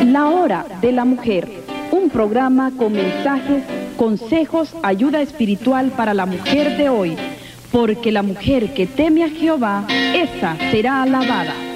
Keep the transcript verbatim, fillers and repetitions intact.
La Hora de la Mujer, un programa con mensajes, consejos, ayuda espiritual para la mujer de hoy, porque la mujer que teme a Jehová, esa será alabada.